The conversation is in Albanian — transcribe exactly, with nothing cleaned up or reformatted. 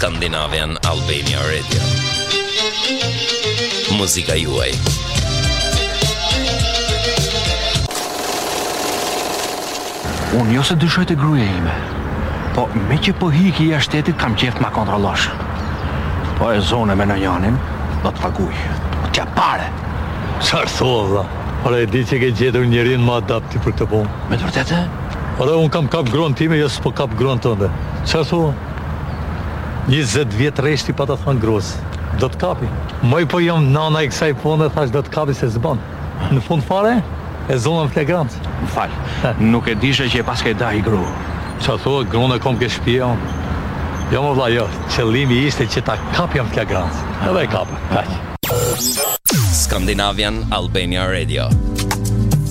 Scandinavian Albania Radio. Muzika juaj. Unë jo se dyshoj të gruaja ime, po me që po hiki jashtë shtetit kam qef ma kontrollosh. Po e zone me në janin, do të paguj. Qa pare. Qarë thua, dha? Ora e di që ke gjetur njërin më adapti për këtë punë. Me të vërtetë? Ora unë kam kap gruan time, jo s'po kap gruan tënde. Qarë thua? njëzet vjetë reshti pa të thënë gruas. Do të kapi. Moj po jam nana i kësaj pune, thash do të kapi se zban. Në fund fare, e zonën flagrant. Më falë, nuk e dishe që e pas ke da i gru. Qa thua, gruan e kom ke shpia unë. Jo më vla, jo, qëllimi ishte që ta kapjam flagrant. Edhe e kapë, kaq. Scandinavian Albania Radio.